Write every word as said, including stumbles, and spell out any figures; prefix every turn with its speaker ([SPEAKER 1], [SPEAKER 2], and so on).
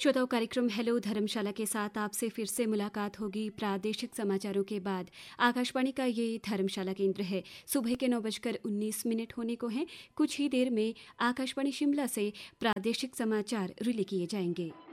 [SPEAKER 1] श्रोताओं, कार्यक्रम हेलो धर्मशाला के साथ आपसे फिर से मुलाकात होगी प्रादेशिक समाचारों के बाद। आकाशवाणी का ये धर्मशाला केंद्र है। सुबह के नौ बजकर उन्नीस मिनट होने को हैं। कुछ ही देर में आकाशवाणी शिमला से प्रादेशिक समाचार रिले किए जाएंगे।